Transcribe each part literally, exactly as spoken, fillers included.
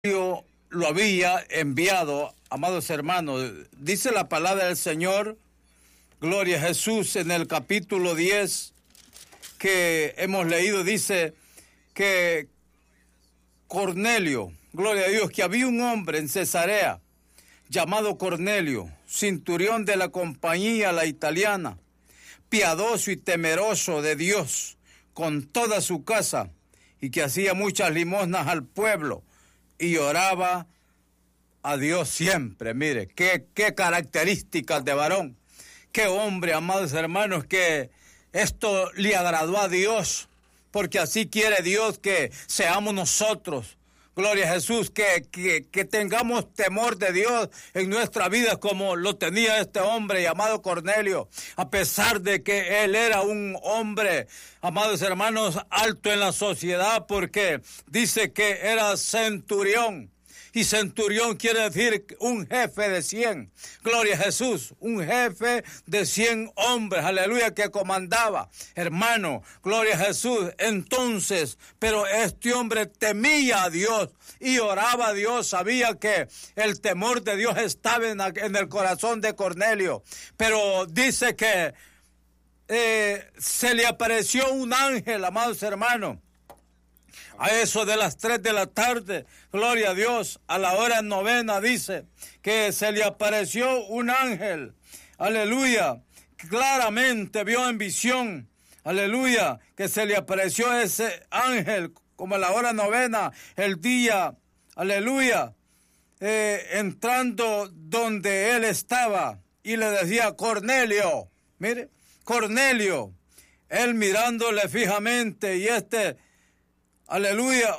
lo había enviado, amados hermanos. Dice la palabra del Señor, gloria a Jesús, en el capítulo diez que hemos leído, dice que Cornelio, gloria a Dios, que había un hombre en Cesarea llamado Cornelio, centurión de la compañía la italiana, piadoso y temeroso de Dios con toda su casa, y que hacía muchas limosnas al pueblo y oraba a Dios siempre. Mire, qué, qué características de varón, qué hombre, amados hermanos, que esto le agradó a Dios, porque así quiere Dios que seamos nosotros. Gloria a Jesús, que, que, que tengamos temor de Dios en nuestra vida como lo tenía este hombre llamado Cornelio, a pesar de que él era un hombre, amados hermanos, alto en la sociedad, porque dice que era centurión. Y centurión quiere decir un jefe de cien. Gloria a Jesús, un jefe de cien hombres, aleluya, que comandaba. Hermano, gloria a Jesús. Entonces, pero este hombre temía a Dios y oraba a Dios. Sabía que el temor de Dios estaba en, en el corazón de Cornelio. Pero dice que eh, se le apareció un ángel, amados hermanos. A eso de las tres de la tarde, gloria a Dios, a la hora novena, dice que se le apareció un ángel, aleluya, claramente vio en visión, aleluya, que se le apareció ese ángel como a la hora novena, el día, aleluya, eh, entrando donde él estaba y le decía, Cornelio, mire, Cornelio, él mirándole fijamente y este... Aleluya,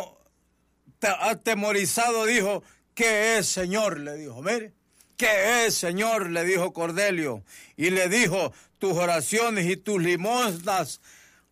atemorizado dijo, ¿qué es, Señor? Le dijo, mire, ¿qué es, Señor? Le dijo Cornelio. Y le dijo, tus oraciones y tus limosnas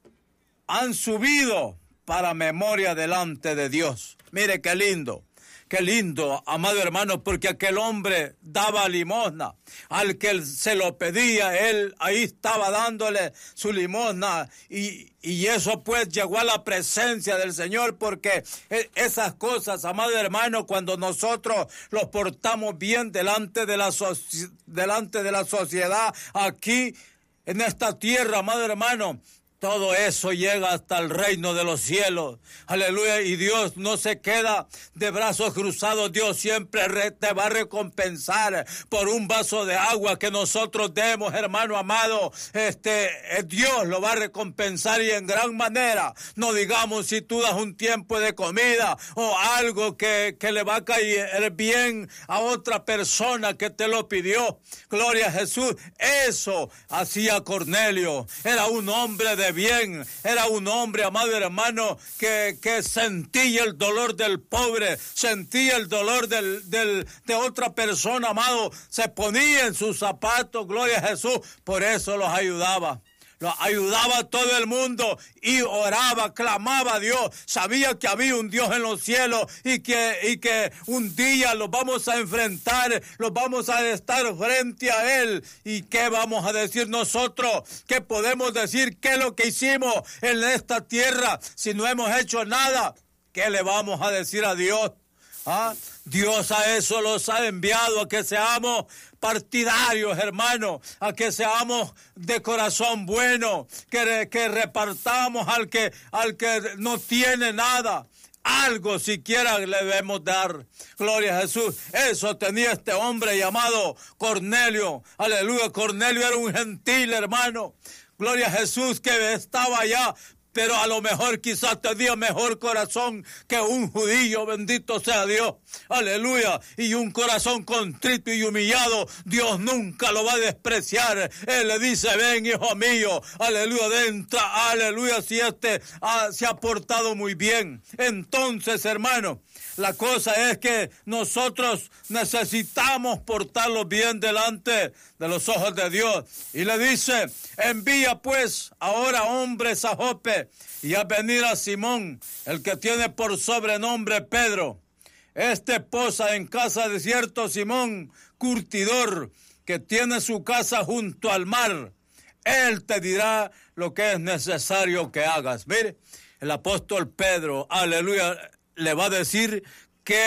han subido para memoria delante de Dios. Mire qué lindo. Qué lindo, amado hermano, porque aquel hombre daba limosna. Al que se lo pedía, él ahí estaba dándole su limosna. Y, y eso pues llegó a la presencia del Señor, porque esas cosas, amado hermano, cuando nosotros los portamos bien delante de la, so, delante de la sociedad, aquí en esta tierra, amado hermano, todo eso llega hasta el reino de los cielos. Aleluya. Y Dios no se queda de brazos cruzados. Dios siempre re, te va a recompensar por un vaso de agua que nosotros demos, hermano amado. Este, Dios lo va a recompensar y en gran manera. No digamos si tú das un tiempo de comida o algo que, que le va a caer bien a otra persona que te lo pidió. Gloria a Jesús. Eso hacía Cornelio. Era un hombre de bien, era un hombre, amado hermano, que, que sentía el dolor del pobre, sentía el dolor del, del, de otra persona, amado, se ponía en sus zapatos, gloria a Jesús, por eso los ayudaba. Lo ayudaba a todo el mundo y oraba, clamaba a Dios. Sabía que había un Dios en los cielos y que, y que un día los vamos a enfrentar, los vamos a estar frente a Él. ¿Y qué vamos a decir nosotros? ¿Qué podemos decir? ¿Qué es lo que hicimos en esta tierra si no hemos hecho nada? ¿Qué le vamos a decir a Dios? ¿Ah? Dios a eso los ha enviado, a que seamos partidarios, hermanos, a que seamos de corazón bueno, que, que repartamos al que, al que no tiene nada. Algo siquiera le debemos dar. Gloria a Jesús. Eso tenía este hombre llamado Cornelio. Aleluya. Cornelio era un gentil, hermano. Gloria a Jesús, que estaba allá, pero a lo mejor quizás tenía mejor corazón que un judío, bendito sea Dios, aleluya, y un corazón contrito y humillado, Dios nunca lo va a despreciar. Él le dice, ven hijo mío, aleluya, entra, aleluya, si este ah, se ha portado muy bien. Entonces, hermano, la cosa es que nosotros necesitamos portarlos bien delante de los ojos de Dios. Y le dice, envía pues ahora hombres a Jope y a venir a Simón, el que tiene por sobrenombre Pedro. Este posa en casa de cierto Simón, curtidor, que tiene su casa junto al mar. Él te dirá lo que es necesario que hagas. Mire, el apóstol Pedro, aleluya, le va a decir